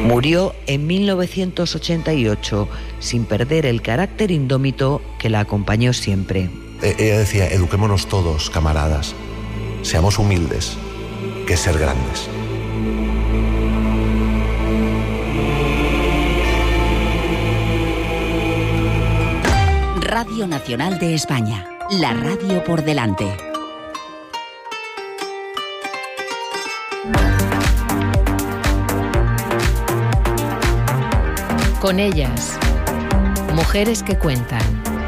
Murió en 1988, sin perder el carácter indómito que la acompañó siempre. Ella decía, eduquémonos todos, camaradas, seamos humildes, que es ser grandes. Radio Nacional de España, la radio por delante. Con ellas, mujeres que cuentan.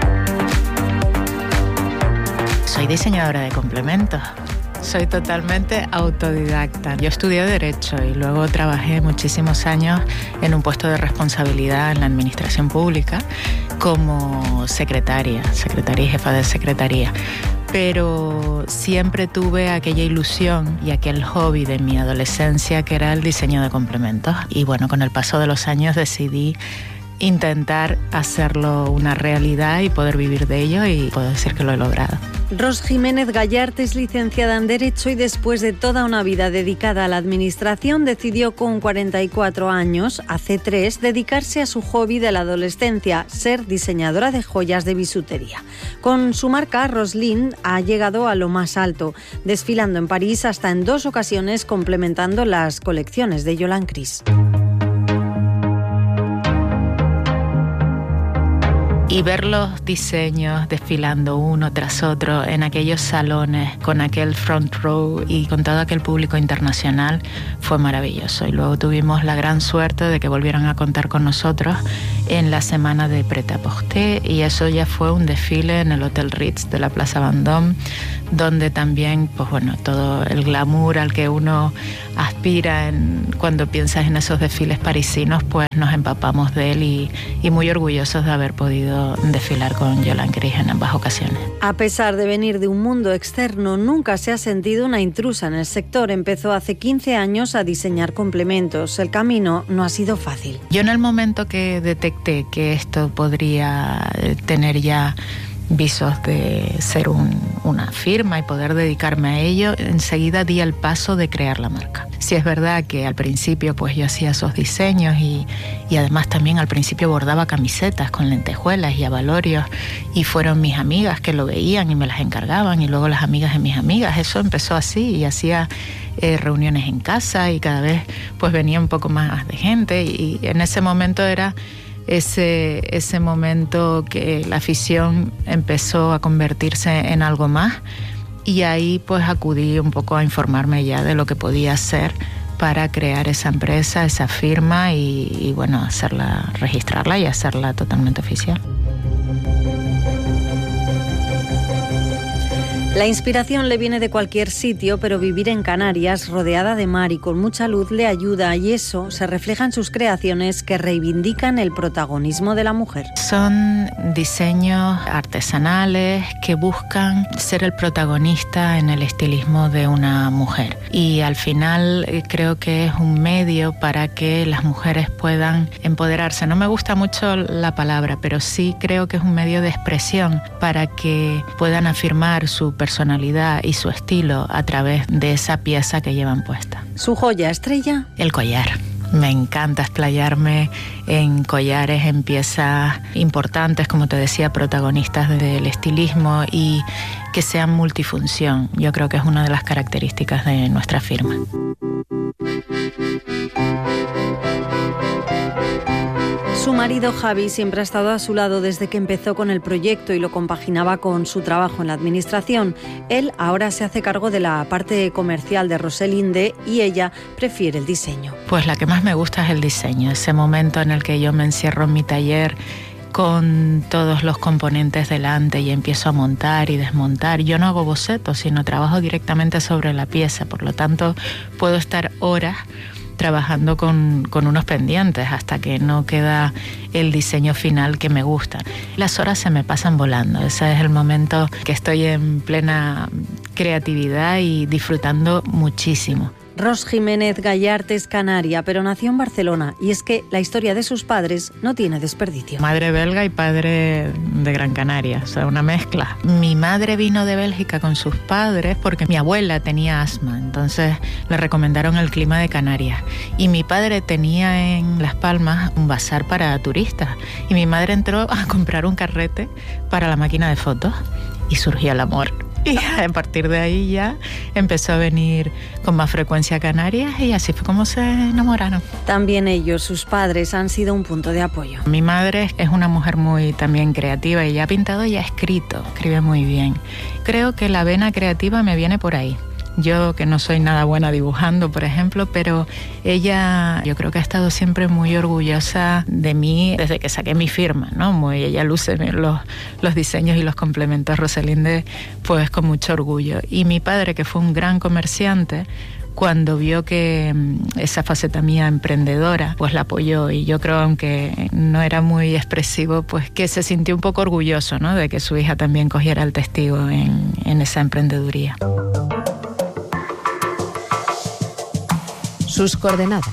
Soy diseñadora de complementos. Soy totalmente autodidacta. Yo estudié Derecho y luego trabajé muchísimos años en un puesto de responsabilidad en la administración pública como secretaria y jefa de secretaría. Pero siempre tuve aquella ilusión y aquel hobby de mi adolescencia que era el diseño de complementos. Y bueno, con el paso de los años decidí intentar hacerlo una realidad y poder vivir de ello, y puedo decir que lo he logrado. Ros Jiménez Gallart es licenciada en Derecho y después de toda una vida dedicada a la administración decidió con 44 años, hace 3, dedicarse a su hobby de la adolescencia, ser diseñadora de joyas de bisutería. Con su marca, Roslin ha llegado a lo más alto, desfilando en París hasta en 2 ocasiones, complementando las colecciones de Yolande Cris. Y ver los diseños desfilando uno tras otro en aquellos salones, con aquel front row y con todo aquel público internacional, fue maravilloso. Y luego tuvimos la gran suerte de que volvieran a contar con nosotros en la semana de Pret-à-Porter, y eso ya fue un desfile en el Hotel Ritz de la Plaza Vendôme, donde también, pues bueno, todo el glamour al que uno aspira cuando piensas en esos desfiles parisinos, pues nos empapamos de él y muy orgullosos de haber podido desfilar con Yolande Cris en ambas ocasiones. A pesar de venir de un mundo externo, nunca se ha sentido una intrusa en el sector. Empezó hace 15 años a diseñar complementos. El camino no ha sido fácil. Yo en el momento que detecté que esto podría tener ya visos de ser una firma y poder dedicarme a ello, enseguida di el paso de crear la marca. Sí es verdad que al principio pues yo hacía esos diseños y además también al principio bordaba camisetas con lentejuelas y abalorios, y fueron mis amigas que lo veían y me las encargaban, y luego las amigas de mis amigas. Eso empezó así, y hacía reuniones en casa y cada vez pues venía un poco más de gente, y en ese momento era ese momento que la afición empezó a convertirse en algo más, y ahí pues acudí un poco a informarme ya de lo que podía hacer para crear esa empresa, esa firma y bueno, registrarla y hacerla totalmente oficial. La inspiración le viene de cualquier sitio, pero vivir en Canarias, rodeada de mar y con mucha luz, le ayuda, y eso se refleja en sus creaciones que reivindican el protagonismo de la mujer. Son diseños artesanales que buscan ser el protagonista en el estilismo de una mujer, y al final creo que es un medio para que las mujeres puedan empoderarse. No me gusta mucho la palabra, pero sí creo que es un medio de expresión para que puedan afirmar su personalidad y su estilo a través de esa pieza que llevan puesta. ¿Su joya estrella? El collar. Me encanta explayarme en collares, en piezas importantes, como te decía, protagonistas del estilismo, y que sean multifunción. Yo creo que es una de las características de nuestra firma. Su marido Javi siempre ha estado a su lado desde que empezó con el proyecto y lo compaginaba con su trabajo en la administración. Él ahora se hace cargo de la parte comercial de Roselinde y ella prefiere el diseño. Pues la que más me gusta es el diseño, ese momento en el que yo me encierro en mi taller con todos los componentes delante y empiezo a montar y desmontar. Yo no hago bocetos, sino trabajo directamente sobre la pieza, por lo tanto puedo estar horas trabajando con unos pendientes hasta que no queda el diseño final que me gusta. Las horas se me pasan volando. Ese es el momento que estoy en plena creatividad y disfrutando muchísimo. Ros Jiménez Gallart es canaria, pero nació en Barcelona, y es que la historia de sus padres no tiene desperdicio. Madre belga y padre de Gran Canaria, o sea, una mezcla. Mi madre vino de Bélgica con sus padres porque mi abuela tenía asma, entonces le recomendaron el clima de Canarias. Y mi padre tenía en Las Palmas un bazar para turistas, y mi madre entró a comprar un carrete para la máquina de fotos y surgió el amor. Y a partir de ahí ya empezó a venir con más frecuencia a Canarias y así fue como se enamoraron. También ellos, sus padres, han sido un punto de apoyo. Mi madre es una mujer muy también creativa y ya ha pintado y ha escrito, escribe muy bien. Creo que la vena creativa me viene por ahí. Yo, que no soy nada buena dibujando, por ejemplo, pero ella, yo creo que ha estado siempre muy orgullosa de mí desde que saqué mi firma, ¿no? Ella luce los diseños y los complementos Roselinde, pues con mucho orgullo. Y mi padre, que fue un gran comerciante, cuando vio que esa faceta mía emprendedora, pues la apoyó, y yo creo, aunque no era muy expresivo, pues que se sintió un poco orgulloso, ¿no? De que su hija también cogiera el testigo en esa emprendeduría. Sus coordenadas.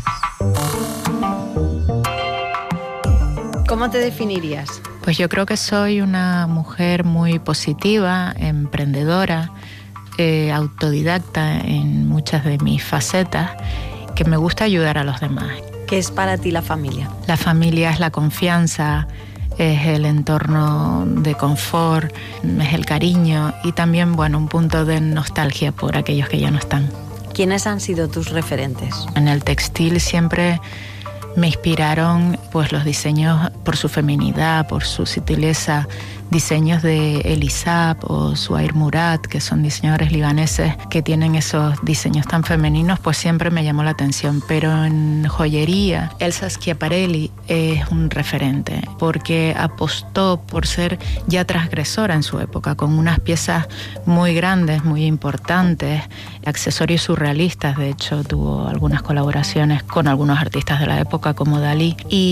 ¿Cómo te definirías? Pues yo creo que soy una mujer muy positiva, emprendedora, autodidacta en muchas de mis facetas, que me gusta ayudar a los demás. ¿Qué es para ti la familia? La familia es la confianza, es el entorno de confort, es el cariño y también, bueno, un punto de nostalgia por aquellos que ya no están. ¿Quiénes han sido tus referentes? En el textil siempre me inspiraron pues los diseños por su feminidad, por su sutileza, diseños de Elisab o Suhair Murad, que son diseñadores libaneses que tienen esos diseños tan femeninos, pues siempre me llamó la atención. Pero en joyería, Elsa Schiaparelli es un referente porque apostó por ser ya transgresora en su época, con unas piezas muy grandes, muy importantes, accesorios surrealistas. De hecho, tuvo algunas colaboraciones con algunos artistas de la época como Dalí. Y